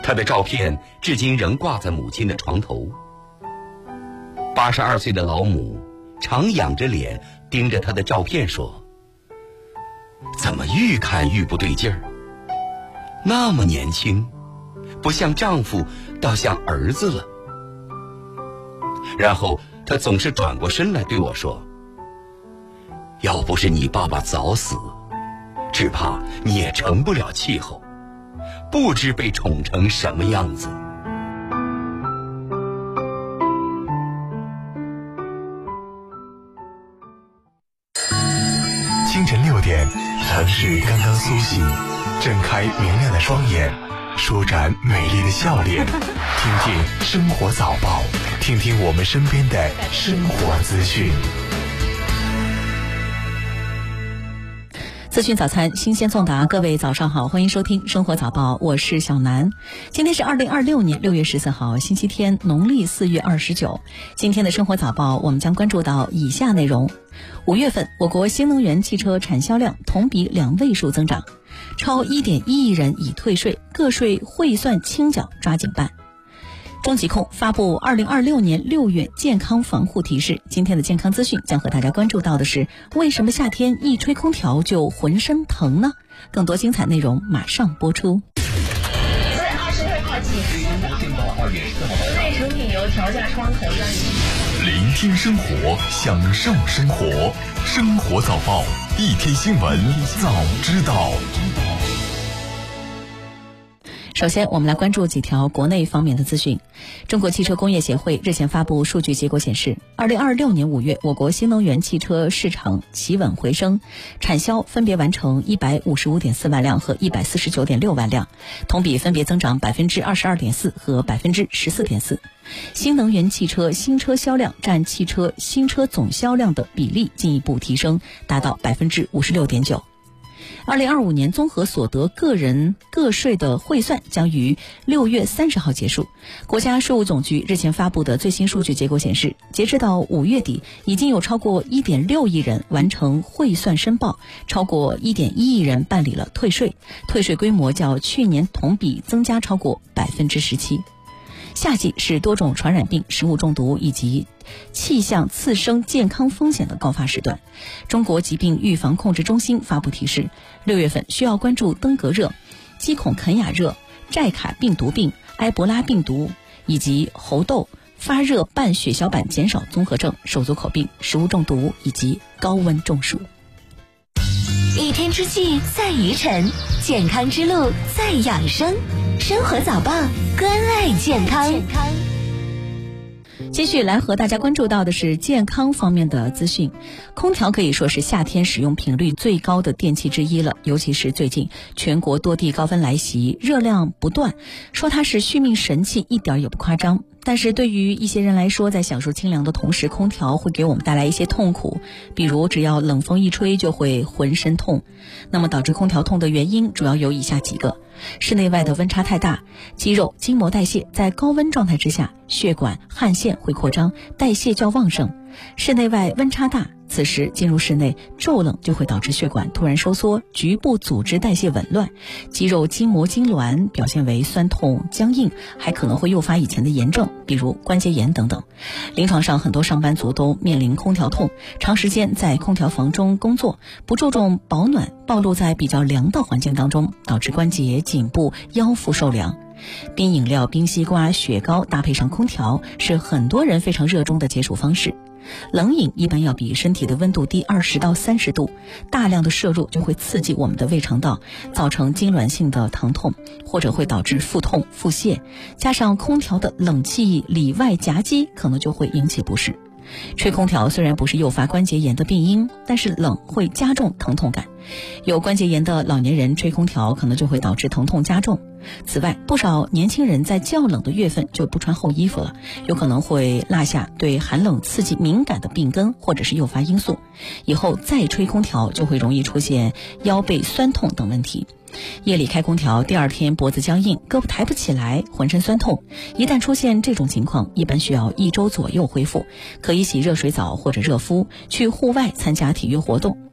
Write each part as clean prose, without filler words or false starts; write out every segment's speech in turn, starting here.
他的照片至今仍挂在母亲的床头。82岁的老母常仰着脸盯着他的照片说：“怎么愈看愈不对劲儿？那么年轻，不像丈夫，倒像儿子了。”然后他总是转过身来对我说：“要不是你爸爸早死，只怕你也成不了气候，不知被宠成什么样子。” 清晨6点，城市刚刚苏醒，睁开明亮的双眼，舒展美丽的笑脸，听听生活早报，听听我们身边的生活资讯。 资讯早餐新鲜送达，各位早上好，欢迎收听生活早报，我是小南。今天是2026年6月14号星期天，农历4月29。今天的生活早报我们将关注到以下内容。5月份我国新能源汽车产销量同比2位数增长，超1.1亿人已退税，个税汇算清缴抓紧办。中疾控发布2026年6月健康防护提示。今天的健康资讯将和大家关注到的是，为什么夏天一吹空调就浑身疼呢？更多精彩内容马上播出。 在22号起，室内成品油调价窗口专营。 聆听生活，享受生活，生活早报，一天新闻早知道。 首先我们来关注几条国内方面的资讯。中国汽车工业协会日前发布数据结果显示，2026年5月我国新能源汽车市场企稳回升，产销分别完成155.4万辆和149.6万辆，同比分别增长22.4%和14.4%。新能源汽车新车销量占汽车新车总销量的比例进一步提升，达到56.9%。2025年综合所得个人个税的汇算将于6月30号结束。国家税务总局日前发布的最新数据结果显示，截至到5月底，已经有超过1.6亿人完成汇算申报，超过1.1亿人办理了退税，退税规模较去年同比增加超过17%。夏季是多种传染病、食物中毒以及气象次生健康风险的高发时段。中国疾病预防控制中心发布提示，6月份需要关注登革热、鸡孔肯雅热、寨卡病毒病、埃博拉病毒以及猴痘、发热伴血小板减少综合症、手足口病、食物中毒以及高温中暑。 一天之计在于晨，健康之路在养生。生活早报，关爱健康。 继续来和大家关注到的是健康方面的资讯。空调可以说是夏天使用频率最高的电器之一了，尤其是最近全国多地高温来袭，热量不断，说它是续命神器一点也不夸张。但是对于一些人来说，在享受清凉的同时，空调会给我们带来一些痛苦，比如只要冷风一吹就会浑身痛。那么导致空调痛的原因主要有以下几个：室内外的温差太大，肌肉筋膜代谢在高温状态之下，血管汗腺会扩张，代谢较旺盛。室内外温差大，此时进入室内骤冷就会导致血管突然收缩，局部组织代谢紊乱，肌肉筋膜痉挛，表现为酸痛僵硬，还可能会诱发以前的炎症，比如关节炎等等。临床上很多上班族都面临空调痛，长时间在空调房中工作，不注重保暖，暴露在比较凉的环境当中，导致关节、颈部、腰腹受凉。冰饮料、冰西瓜、雪糕搭配上空调，是很多人非常热衷的解暑方式。冷饮一般要比身体的温度低20到30度，大量的摄入就会刺激我们的胃肠道，造成痉挛性的疼痛，或者会导致腹痛、腹泻，加上空调的冷气里外夹击，可能就会引起不适。吹空调虽然不是诱发关节炎的病因，但是冷会加重疼痛感。有关节炎的老年人吹空调可能就会导致疼痛加重。此外，不少年轻人在较冷的月份就不穿厚衣服了，有可能会落下对寒冷刺激敏感的病根或者是诱发因素，以后再吹空调就会容易出现腰背酸痛等问题。夜里开空调，第二天脖子僵硬，胳膊抬不起来，浑身酸痛。一旦出现这种情况，一般需要1周左右恢复，可以洗热水澡或者热敷，去户外参加体育活动，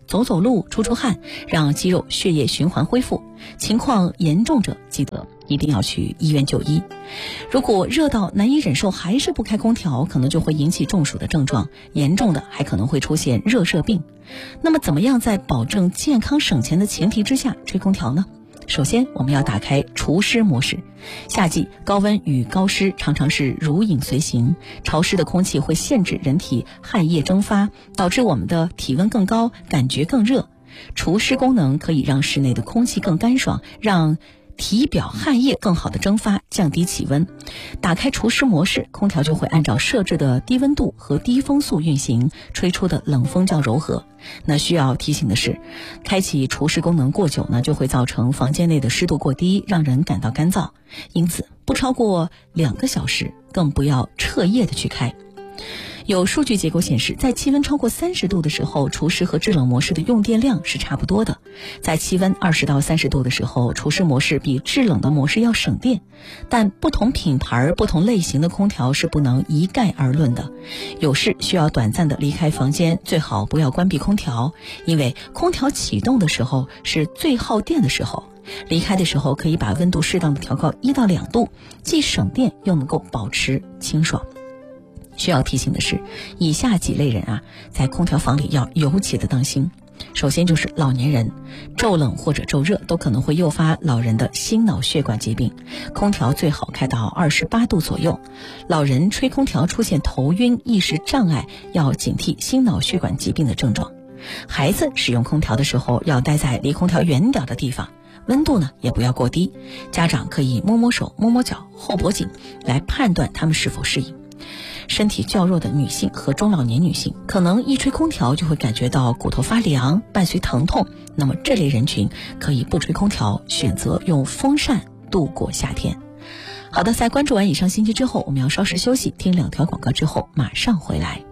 走走路、出出汗，让肌肉血液循环恢复。情况严重者记得一定要去医院就医。如果热到难以忍受还是不开空调，可能就会引起中暑的症状，严重的还可能会出现热射病。那么怎么样在保证健康省钱的前提之下吹空调呢？首先我们要打开除湿模式。夏季高温与高湿常常是如影随形，潮湿的空气会限制人体汗液蒸发，导致我们的体温更高，感觉更热。除湿功能可以让室内的空气更干爽，让体表汗液更好的蒸发，降低气温。打开除湿模式，空调就会按照设置的低温度和低风速运行，吹出的冷风较柔和。那需要提醒的是，开启除湿功能过久呢，就会造成房间内的湿度过低，让人感到干燥。因此不超过2个小时，更不要彻夜的去开。有数据结构显示，在气温超过30度的时候，除湿和制冷模式的用电量是差不多的。在气温20到30度的时候，除湿模式比制冷的模式要省电。但不同品牌、不同类型的空调是不能一概而论的。有事需要短暂的离开房间，最好不要关闭空调，因为空调启动的时候是最耗电的时候。离开的时候可以把温度适当的调高1到2度，既省电又能够保持清爽。需要提醒的是，以下几类人在空调房里要尤其的当心。首先就是老年人，骤冷或者骤热都可能会诱发老人的心脑血管疾病，空调最好开到28度左右。老人吹空调出现头晕、意识障碍，要警惕心脑血管疾病的症状。孩子使用空调的时候要待在离空调远点的地方，温度呢也不要过低，家长可以摸摸手、摸摸脚、后脖颈来判断他们是否适应。身体较弱的女性和中老年女性，可能一吹空调就会感觉到骨头发凉，伴随疼痛，那么这类人群可以不吹空调，选择用风扇度过夏天。好的，在关注完以上信息之后，我们要稍事休息，听2条广告之后马上回来。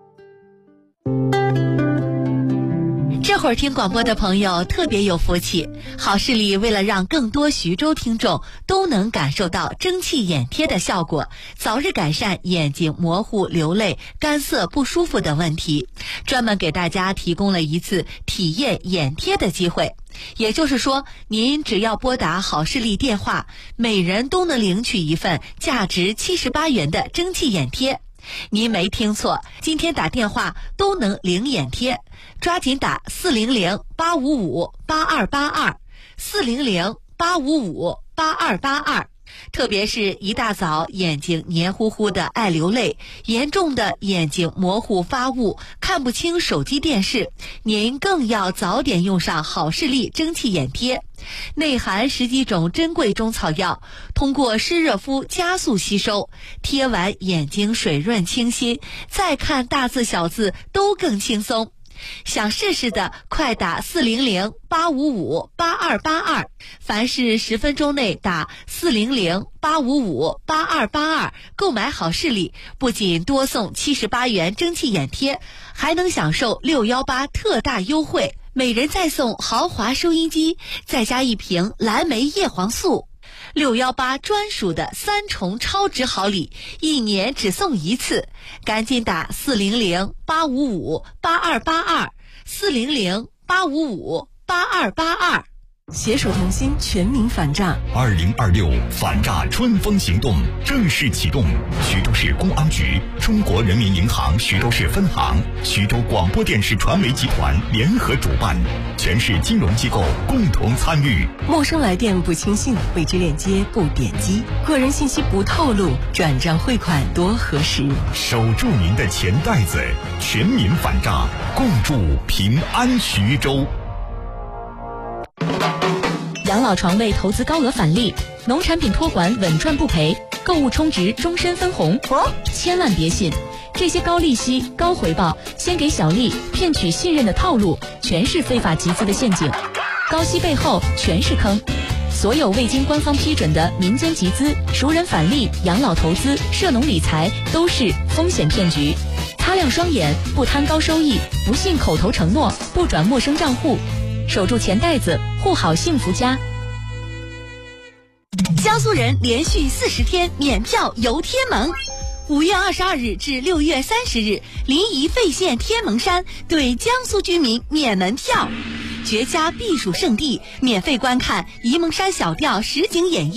这会儿听广播的朋友特别有福气，好视力为了让更多徐州听众都能感受到蒸汽眼贴的效果，早日改善眼睛模糊、流泪、干涩不舒服等问题，专门给大家提供了一次体验眼贴的机会。也就是说，您只要拨打好视力电话，每人都能领取一份价值78元的蒸汽眼贴。您没听错，今天打电话都能领眼贴，抓紧打400-855-8282 400-855-8282。特别是一大早眼睛黏糊糊的爱流泪，严重的眼睛模糊发雾，看不清手机电视，您更要早点用上好视力蒸汽眼贴。内含10几种珍贵中草药，通过湿热敷加速吸收，贴完眼睛水润清新，再看大字小字都更轻松。想试试的快打400-855-8282，凡是10分钟内打400-855-8282购买好视力，不仅多送78元蒸汽眼贴，还能享受618特大优惠，每人再送豪华收音机，再加1瓶蓝莓叶黄素。618专属的3重超值好礼，1年只送1次，赶紧打400-855-8282 400-855-8282。 携手同心，全民反诈。 2026反诈春风行动正式启动，徐州市公安局、中国人民银行徐州市分行、徐州广播电视传媒集团联合主办，全市金融机构共同参与。 陌生来电不轻信，未知链接不点击，个人信息不透露，转账汇款多核实。 守住您的钱袋子，全民反诈，共筑平安徐州。 养老床位投资高额返利，农产品托管稳赚不赔，购物充值终身分红。千万别信，这些高利息、高回报、先给小利骗取信任的套路，全是非法集资的陷阱。高息背后全是坑。所有未经官方批准的民间集资、熟人返利、养老投资、涉农理财都是风险骗局。擦亮双眼，不贪高收益，不信口头承诺，不转陌生账户。守住钱袋子，护好幸福家。 江苏人连续40天免票游天门， 5月22日至6月30日，临沂费县天门山对江苏居民免门票，绝佳避暑胜地，免费观看沂蒙山小调实景演绎。